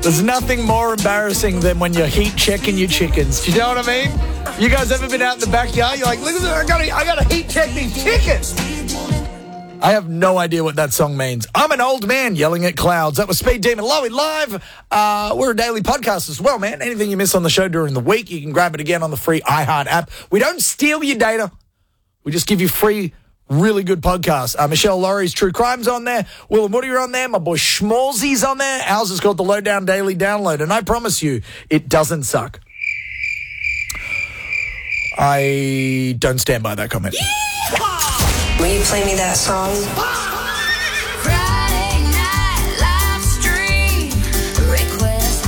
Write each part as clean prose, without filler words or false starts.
There's nothing more embarrassing than when you're heat checking your chickens. Do you know what I mean? You guys ever been out in the backyard? You're like, look at this, I gotta heat check these chickens. I have no idea what that song means. I'm an old man yelling at clouds. That was Speed Demon Lowy Live. We're a daily podcast as well, man. Anything you miss on the show during the week, you can grab it again on the free iHeart app. We don't steal your data. We just give you free, really good podcasts. Michelle Laurie's True Crime's on there. Will and Woody are on there. My boy Schmalzy's on there. Ours is called the Lowdown Daily Download. And I promise you, it doesn't suck. I don't stand by that comment. Yeehaw! Will you play me that song? Friday night live stream, request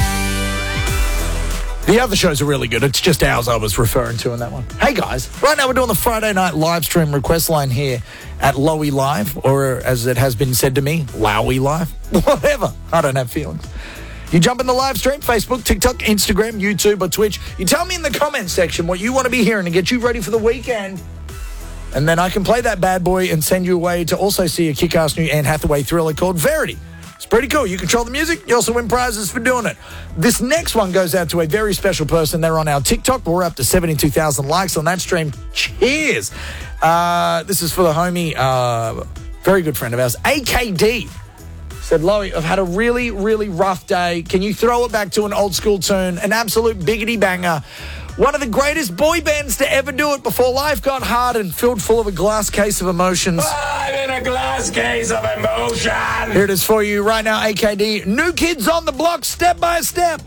line. The other shows are really good. It's just ours I was referring to in that one. Hey, guys. Right now we're doing the Friday night live stream request line here at Lowy Live, or as it has been said to me, Lowy Live. Whatever. I don't have feelings. You jump in the live stream, Facebook, TikTok, Instagram, YouTube, or Twitch. You tell me in the comments section what you want to be hearing to get you ready for the weekend. And then I can play that bad boy and send you away to also see a kick-ass new Anne Hathaway thriller called Verity. It's pretty cool. You control the music. You also win prizes for doing it. This next one goes out to a very special person. They're on our TikTok. We're up to 72,000 likes on that stream. Cheers. This is for the homie, very good friend of ours, AKD. Said, Lowy, I've had a really, really rough day. Can you throw it back to an old school tune? An absolute biggity banger. One of the greatest boy bands to ever do it before life got hard and filled full of a glass case of emotions. I'm in a glass case of emotion. Here it is for you right now, AKD. New Kids on the Block, Step by Step.